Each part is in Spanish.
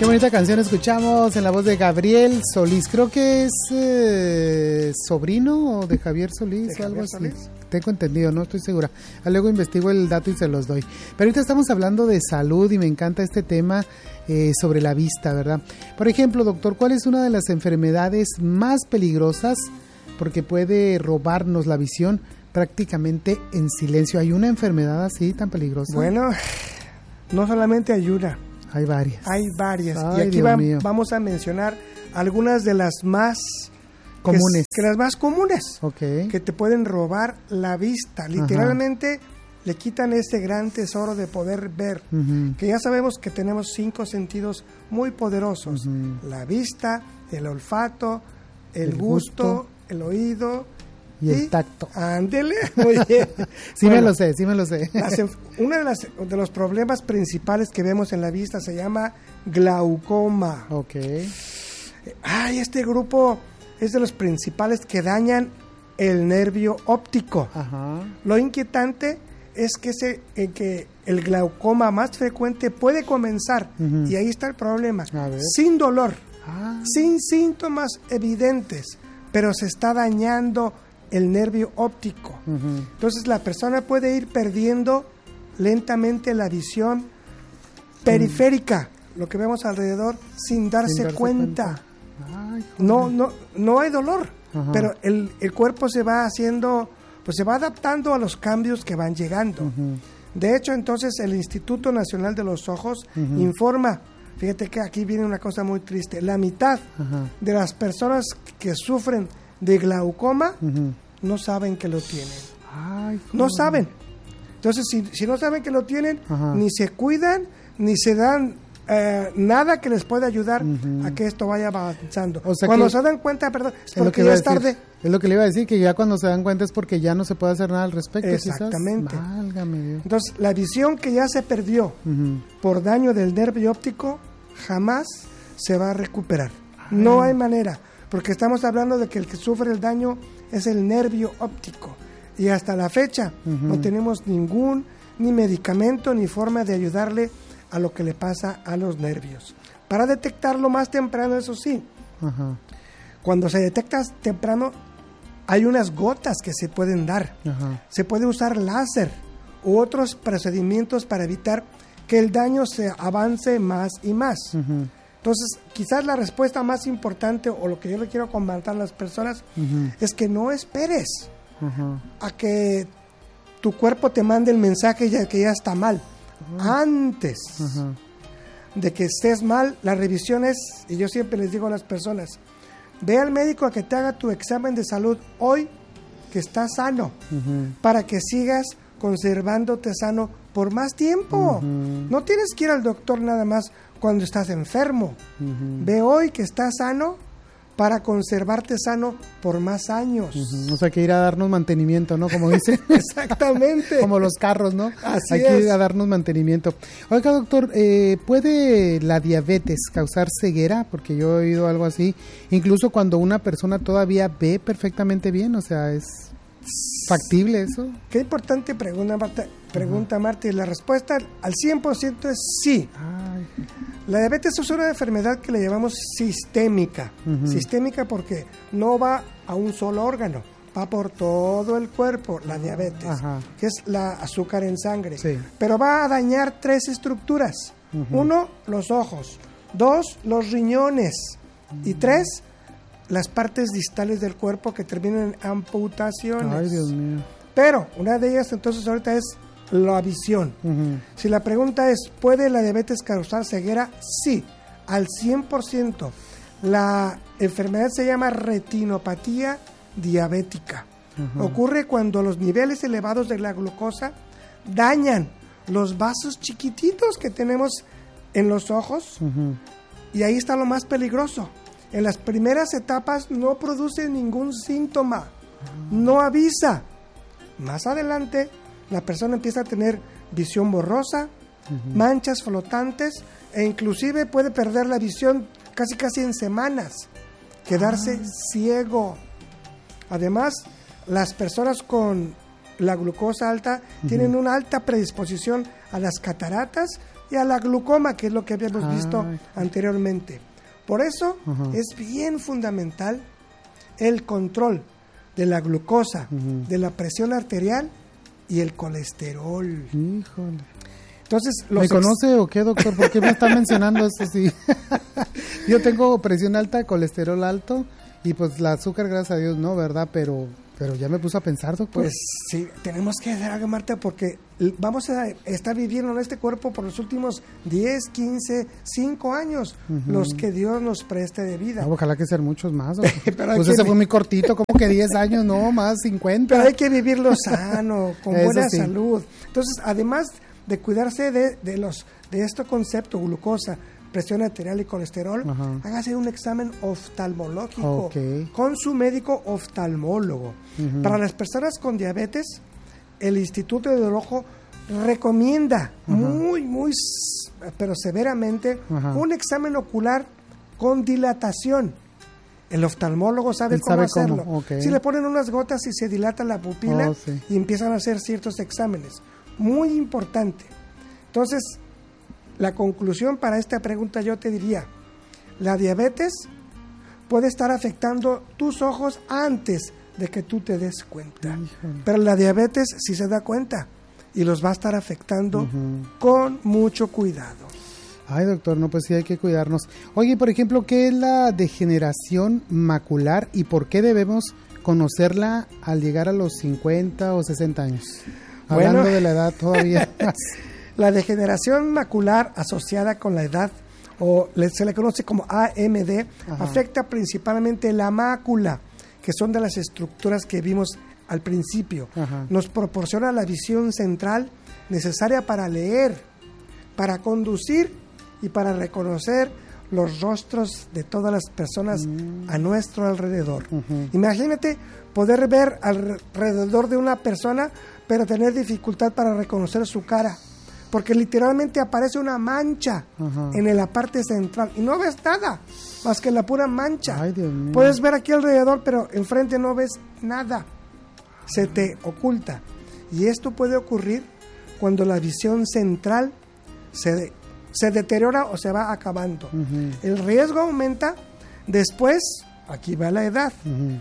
Qué bonita canción escuchamos en la voz de Gabriel Solís. Creo que es sobrino de Javier Solís o algo así. Solís. Tengo entendido, no estoy segura. Luego investigo el dato y se los doy. Pero ahorita estamos hablando de salud y me encanta este tema sobre la vista, ¿verdad? Por ejemplo, doctor, ¿cuál es una de las enfermedades más peligrosas? Porque puede robarnos la visión prácticamente en silencio. ¿Hay una enfermedad así tan peligrosa? Bueno, no solamente hay una. Hay varias. Hay varias. Ay, y aquí vamos a mencionar algunas de las más comunes. Que las más comunes. Okay. Que te pueden robar la vista. Literalmente le quitan ese gran tesoro de poder ver. Que ya sabemos que tenemos 5 sentidos muy poderosos. La vista, el olfato, el gusto, el oído y el tacto. Ándele, muy bien. Sí, bueno, me lo sé. Uno de los problemas principales que vemos en la vista se llama glaucoma. Ok. Este grupo es de los principales que dañan el nervio óptico. Ajá. Lo inquietante es que el glaucoma más frecuente puede comenzar, y ahí está el problema, sin dolor, sin síntomas evidentes, pero se está dañando el nervio óptico. Entonces la persona puede ir perdiendo lentamente la visión periférica, lo que vemos alrededor, sin darse cuenta. Ay, no hay dolor, pero el cuerpo se va haciendo, pues se va adaptando a los cambios que van llegando. De hecho, entonces el Instituto Nacional de los Ojos informa, fíjate que aquí viene una cosa muy triste, la mitad de las personas que sufren de glaucoma no saben que lo tienen. Ay, no saben. Entonces, si no saben que lo tienen, ni se cuidan, ni se dan nada que les pueda ayudar a que esto vaya avanzando. O sea, cuando se dan cuenta, es porque ya es tarde. Es lo que le iba a decir, que ya cuando se dan cuenta es porque ya no se puede hacer nada al respecto. Exactamente. Válgame Dios. Entonces, la visión que ya se perdió por daño del nervio óptico jamás se va a recuperar. No hay manera, porque estamos hablando de que el que sufre el daño es el nervio óptico. Y hasta la fecha no tenemos ni medicamento ni forma de ayudarle a lo que le pasa a los nervios. Para detectarlo más temprano, eso sí. Cuando se detecta temprano, hay unas gotas que se pueden dar. Se puede usar láser u otros procedimientos para evitar que el daño se avance más y más. Entonces, quizás la respuesta más importante, o lo que yo le quiero comentar a las personas, es que no esperes a que tu cuerpo te mande el mensaje ya que ya está mal. Antes de que estés mal, la revisión es, y yo siempre les digo a las personas, ve al médico a que te haga tu examen de salud hoy que estás sano, para que sigas conservándote sano por más tiempo. No tienes que ir al doctor nada más cuando estás enfermo. Ve hoy que estás sano para conservarte sano por más años. O sea, que ir a darnos mantenimiento, ¿no? Como dicen. Exactamente. Como los carros, ¿no? Así Hay que ir a darnos mantenimiento. Oiga, doctor, ¿puede la diabetes causar ceguera? Porque yo he oído algo así. Incluso cuando una persona todavía ve perfectamente bien, o sea, ¿es factible eso? Qué importante pregunta, Marta, y la respuesta al 100% es sí. Ay. La diabetes es una enfermedad que le llamamos sistémica. Sistémica porque no va a un solo órgano, va por todo el cuerpo, la diabetes, que es la azúcar en sangre. Sí. Pero va a dañar 3 estructuras. 1, los ojos. 2, los riñones. Y 3, las partes distales del cuerpo que terminan en amputaciones. Ay, Dios mío. Pero una de ellas entonces ahorita es la visión. Si la pregunta es, ¿puede la diabetes causar ceguera? Sí, al 100%. La enfermedad se llama retinopatía diabética. Ocurre cuando los niveles elevados de la glucosa dañan los vasos chiquititos que tenemos en los ojos, y ahí está lo más peligroso. En las primeras etapas no produce ningún síntoma, no avisa. Más adelante, la persona empieza a tener visión borrosa, manchas flotantes, e inclusive puede perder la visión casi en semanas, quedarse ciego. Además, las personas con la glucosa alta tienen una alta predisposición a las cataratas y a la glucoma, que es lo que habíamos visto anteriormente. Por eso es bien fundamental el control de la glucosa, de la presión arterial y el colesterol. Híjole. Entonces, ¿me conoce o qué, doctor? ¿Por qué me está mencionando eso? Sí. Yo tengo presión alta, colesterol alto y pues la azúcar, gracias a Dios, no, ¿verdad? Pero ya me puso a pensar, doctor. Pues sí, tenemos que hacer algo, Marta, porque vamos a estar viviendo en este cuerpo por los últimos 10, 15, 5 años, los que Dios nos preste de vida. No, ojalá que sean muchos más, doctor. Pues ese fue muy cortito, como que 10 años, no, más 50. Pero hay que vivirlo sano, con buena salud. Entonces, además de cuidarse de este concepto, glucosa, presión arterial y colesterol, hágase un examen oftalmológico con su médico oftalmólogo. Para las personas con diabetes, el Instituto del Ojo recomienda muy, pero severamente, un examen ocular con dilatación. El oftalmólogo sabe cómo hacerlo. Si le ponen unas gotas y se dilata la pupila y empiezan a hacer ciertos exámenes. Muy importante. Entonces, la conclusión para esta pregunta yo te diría, la diabetes puede estar afectando tus ojos antes de que tú te des cuenta. Pero la diabetes sí se da cuenta y los va a estar afectando con mucho cuidado. Ay, doctor, no, pues sí hay que cuidarnos. Oye, por ejemplo, ¿qué es la degeneración macular y por qué debemos conocerla al llegar a los 50 o 60 años? Hablando de la edad todavía más. La degeneración macular asociada con la edad, o se le conoce como AMD, afecta principalmente la mácula, que son de las estructuras que vimos al principio. Nos proporciona la visión central necesaria para leer, para conducir y para reconocer los rostros de todas las personas a nuestro alrededor. Imagínate poder ver alrededor de una persona, pero tener dificultad para reconocer su cara, porque literalmente aparece una mancha en la parte central y no ves nada más que la pura mancha. Ay, Dios mío. Puedes ver aquí alrededor, pero enfrente no ves nada, se te oculta. Y esto puede ocurrir cuando la visión central se deteriora o se va acabando. El riesgo aumenta después, aquí va la edad,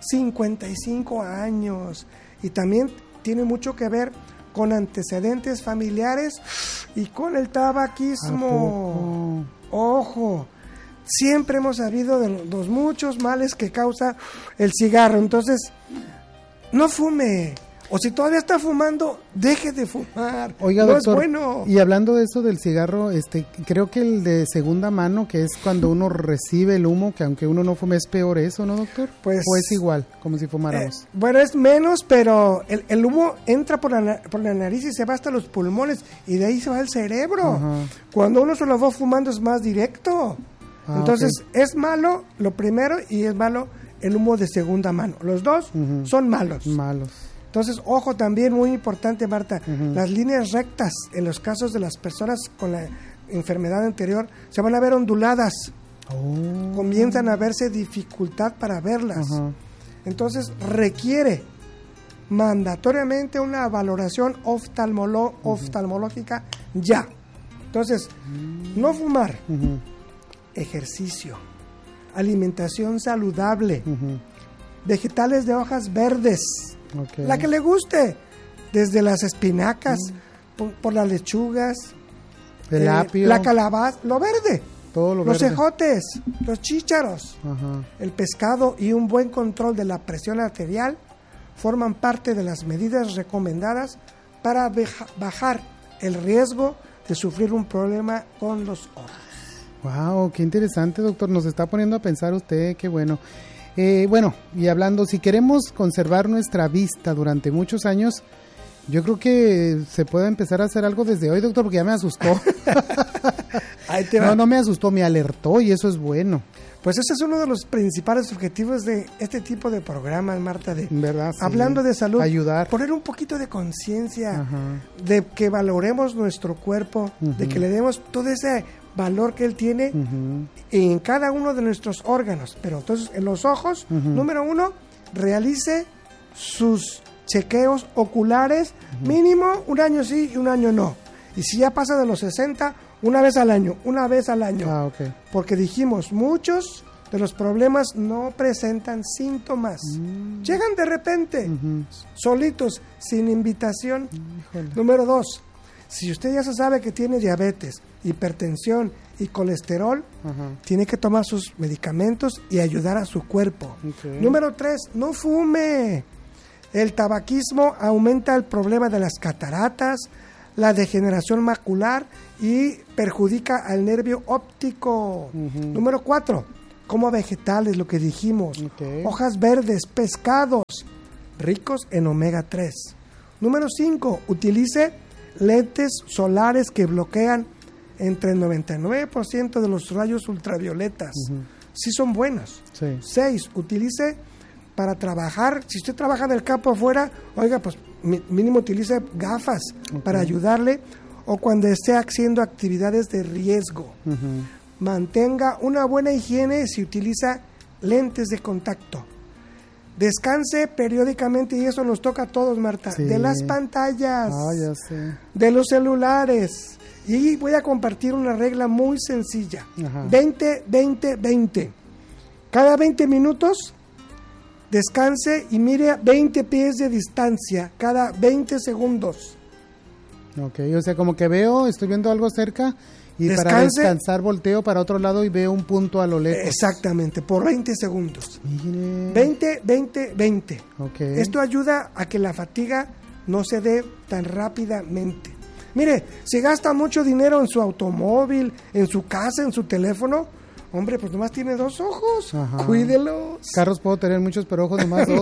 55 años, y también tiene mucho que ver con antecedentes familiares y con el tabaquismo. Ojo, siempre hemos sabido de los muchos males que causa el cigarro. Entonces, no fume. O si todavía está fumando, deje de fumar. Oiga, no doctor, es bueno. Y hablando de eso del cigarro, creo que el de segunda mano, que es cuando uno recibe el humo, que aunque uno no fume, es peor eso, ¿no, doctor? Pues, ¿o es igual, como si fumáramos? Bueno, es menos, pero el humo entra por la nariz y se va hasta los pulmones, y de ahí se va al cerebro. Cuando uno se lo va fumando es más directo. Entonces, es malo lo primero y es malo el humo de segunda mano. Los dos son malos. Entonces, ojo también, muy importante, Marta, las líneas rectas en los casos de las personas con la enfermedad anterior se van a ver onduladas. Comienzan a verse dificultad para verlas. Entonces, requiere mandatoriamente una valoración oftalmológica ya. Entonces, no fumar, ejercicio, alimentación saludable, vegetales de hojas verdes, la que le guste, desde las espinacas, por las lechugas, el apio, la calabaza, lo verde, todo lo los verde. ejotes, los chícharos, el pescado y un buen control de la presión arterial forman parte de las medidas recomendadas para bajar el riesgo de sufrir un problema con los ojos. Wow, qué interesante, doctor, nos está poniendo a pensar usted, qué bueno. Bueno, y hablando, si queremos conservar nuestra vista durante muchos años, yo creo que se puede empezar a hacer algo desde hoy, doctor, porque ya me asustó. No me asustó, me alertó, y eso es bueno. Pues ese es uno de los principales objetivos de este tipo de programas, Marta, ¿verdad? Sí. Hablando de salud, ayudar, poner un poquito de conciencia, de que valoremos nuestro cuerpo, de que le demos todo ese valor que él tiene en cada uno de nuestros órganos. Pero entonces, en los ojos, número 1, realice sus chequeos oculares, mínimo un año sí y un año no. Y si ya pasa de los 60, Una vez al año. Ah, ok. Porque dijimos, muchos de los problemas no presentan síntomas. Llegan de repente, solitos, sin invitación. Híjole. Número 2, si usted ya se sabe que tiene diabetes, hipertensión y colesterol, tiene que tomar sus medicamentos y ayudar a su cuerpo. Okay. Número 3, no fume. El tabaquismo aumenta el problema de las cataratas, la degeneración macular y perjudica al nervio óptico. Número 4, coma vegetales, lo que dijimos. Okay. Hojas verdes, pescados, ricos en omega 3. Número 5, utilice lentes solares que bloquean entre el 99% de los rayos ultravioletas. Sí son buenos. Sí. 6, utilice para trabajar, si usted trabaja en el campo afuera, oiga, pues mínimo utilice gafas para ayudarle, o cuando esté haciendo actividades de riesgo. Mantenga una buena higiene si utiliza lentes de contacto. Descanse periódicamente, y eso nos toca a todos, Marta, Sí. de las pantallas, Ya sé. de los celulares. Y voy a compartir una regla muy sencilla. 20-20-20. Cada 20 minutos descanse y mire a 20 pies de distancia cada 20 segundos. Ok, o sea, como que estoy viendo algo cerca y para Descanse. descansar volteo para otro lado y veo un punto a lo lejos. Exactamente, por 20 segundos. Mire. 20-20-20. Ok. Esto ayuda a que la fatiga no se dé tan rápidamente. Mire, si gasta mucho dinero en su automóvil, en su casa, en su teléfono, hombre, pues nomás tiene 2 ojos. Ajá. Cuídelos. Carros puedo tener muchos, pero ojos nomás 2.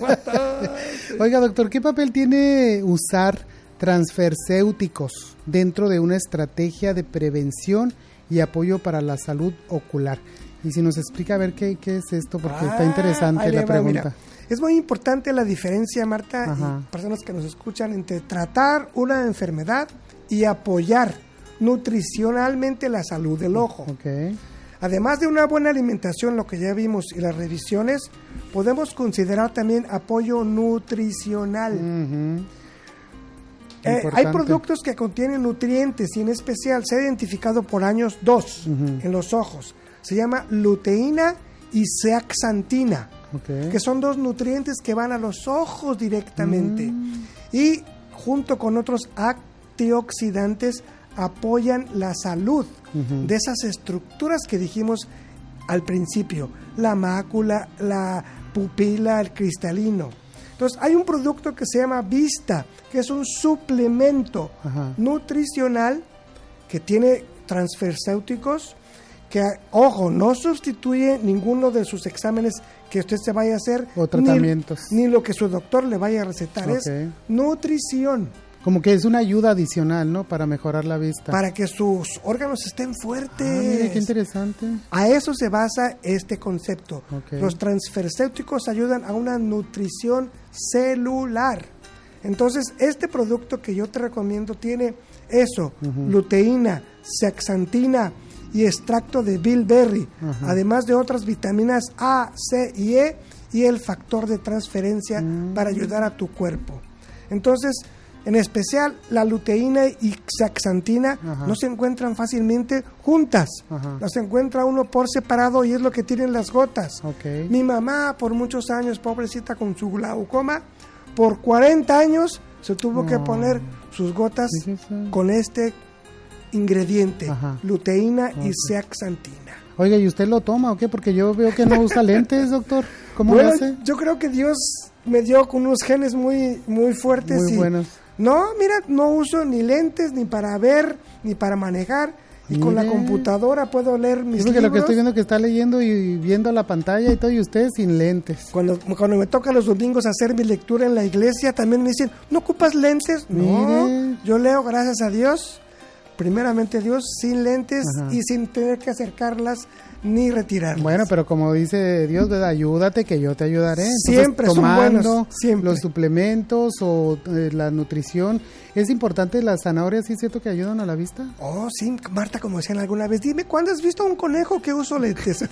Oiga, doctor, ¿qué papel tiene usar transfercéuticos dentro de una estrategia de prevención y apoyo para la salud ocular? Y si nos explica a ver qué es esto, porque está interesante ahí la le va, pregunta. mira. Es muy importante la diferencia, Marta, y personas que nos escuchan, entre tratar una enfermedad y apoyar nutricionalmente la salud del ojo. Okay. Además de una buena alimentación, lo que ya vimos, y las revisiones, podemos considerar también apoyo nutricional. Hay productos que contienen nutrientes, y en especial se ha identificado por años 2 en los ojos. Se llama luteína y zeaxantina, que son 2 nutrientes que van a los ojos directamente. Y junto con otros antioxidantes apoyan la salud de esas estructuras que dijimos al principio, la mácula, la pupila, el cristalino. Entonces hay un producto que se llama Vista, que es un suplemento nutricional que tiene transfercéuticos, que, ojo, no sustituye ninguno de sus exámenes que usted se vaya a hacer, o tratamientos, ni lo que su doctor le vaya a recetar. Es nutrición. Como que es una ayuda adicional, ¿no? Para mejorar la vista. Para que sus órganos estén fuertes. Mire, qué interesante. A eso se basa este concepto. Los transfercéuticos ayudan a una nutrición celular. Entonces, este producto que yo te recomiendo tiene eso, luteína, zeaxantina y extracto de bilberry, además de otras vitaminas A, C y E, y el factor de transferencia para ayudar a tu cuerpo. Entonces, en especial la luteína y zeaxantina no se encuentran fácilmente juntas. Las encuentra uno por separado, y es lo que tienen las gotas. Mi mamá, por muchos años, pobrecita, con su glaucoma, por 40 años se tuvo que poner sus gotas con este ingrediente, luteína y zeaxantina. Oiga, ¿y usted lo toma o qué? Porque yo veo que no usa lentes, doctor. ¿Cómo lo hace? Yo creo que Dios me dio con unos genes muy, muy fuertes. Muy buenos. No, mira, no uso ni lentes, ni para ver, ni para manejar. Y con la computadora puedo leer mis libros. Lo que estoy viendo que está leyendo y viendo la pantalla y todo, y usted sin lentes. Cuando me toca los domingos hacer mi lectura en la iglesia, también me dicen, ¿no ocupas lentes? No, yo leo, gracias a Dios, primeramente Dios, sin lentes y sin tener que acercarlas ni retirarlas. Bueno, pero como dice Dios, ¿verdad? Ayúdate que yo te ayudaré. Entonces, siempre tomando son buenos, siempre. Los suplementos o la nutrición. ¿Es importante las zanahorias? ¿Sí es cierto que ayudan a la vista? Oh, sí, Marta, como decían alguna vez, dime, ¿cuándo has visto a un conejo que usa lentes?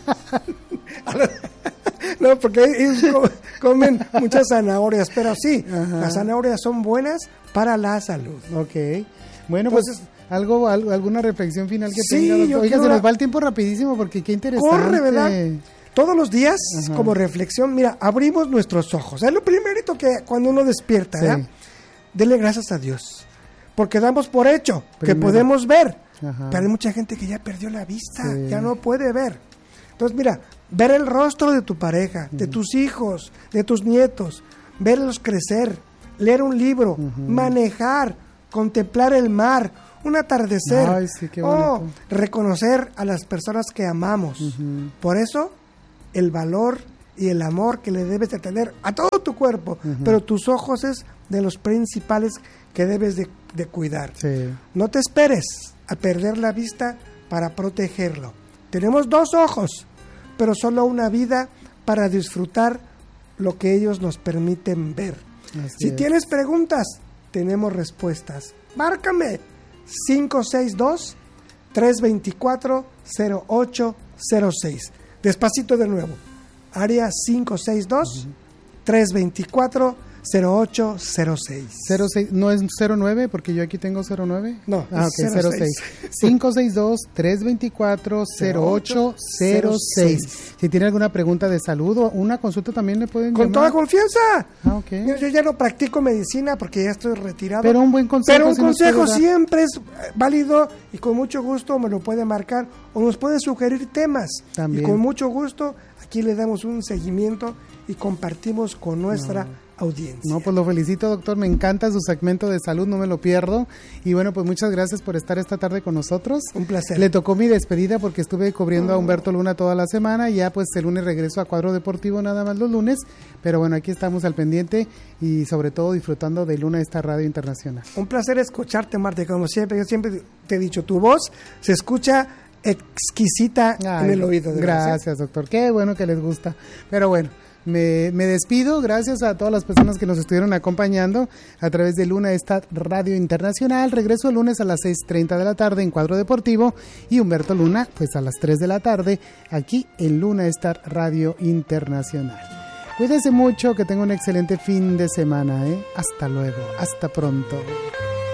No, porque ellos comen muchas zanahorias, pero sí, las zanahorias son buenas para la salud. Ok. Bueno, entonces, pues alguna reflexión final que Sí, tenga, yo doctor. Oiga, quiero se nos va el tiempo rapidísimo porque qué interesante. Corre, ¿verdad? Todos los días, Ajá. como reflexión, mira, abrimos nuestros ojos. Es lo primerito que cuando uno despierta, Sí. ¿verdad? Dele gracias a Dios. Porque damos por hecho que Primero. podemos ver. Ajá. Pero hay mucha gente que ya perdió la vista, Sí. ya no puede ver. Entonces, mira, ver el rostro de tu pareja, de tus hijos, de tus nietos, verlos crecer, leer un libro, manejar, contemplar el mar, un atardecer, Ay, sí, qué o bonito. reconocer a las personas que amamos. Por eso, el valor y el amor que le debes de tener a todo tu cuerpo, pero tus ojos es de los principales que debes de cuidar. Sí. No te esperes a perder la vista para protegerlo. Tenemos 2 ojos, pero solo una vida para disfrutar lo que ellos nos permiten ver. Así Si es. tienes preguntas, tenemos respuestas. Márcame 562-324-0806. Despacito de nuevo. Área 562-324-0806. 06, ¿no es 09? Porque yo aquí tengo 09. No, Ah, es ok, 06. 562-324-0806. Si tiene alguna pregunta de salud o una consulta también le pueden Con toda llamar. confianza. Ah, ok. Mira, yo ya no practico medicina porque ya estoy retirado. Pero un buen consejo. Pero un sí nos consejo puede dar. siempre es válido y con mucho gusto me lo puede marcar o nos puede sugerir temas. También. Y con mucho gusto aquí le damos un seguimiento y compartimos con nuestra audiencia. No, pues lo felicito, doctor. Me encanta su segmento de salud, no me lo pierdo. Y bueno, pues muchas gracias por estar esta tarde con nosotros. Un placer. Le tocó mi despedida porque estuve cubriendo a Humberto Luna toda la semana. Y ya pues el lunes regreso a Cuadro Deportivo nada más los lunes. Pero bueno, aquí estamos al pendiente y sobre todo disfrutando de Luna, esta radio internacional. Un placer escucharte, Marta, como siempre. Yo siempre te he dicho, tu voz se escucha exquisita en el oído. De verdad. Gracias, doctor. Qué bueno que les gusta. Pero bueno, me despido. Gracias a todas las personas que nos estuvieron acompañando a través de Luna, esta radio internacional. Regreso el lunes a las 6:30 de la tarde en Cuadro Deportivo y Humberto Luna pues a las 3 de la tarde aquí en Luna Star Radio Internacional. Cuídense mucho, que tengan un excelente fin de semana, ¿eh? Hasta luego, hasta pronto.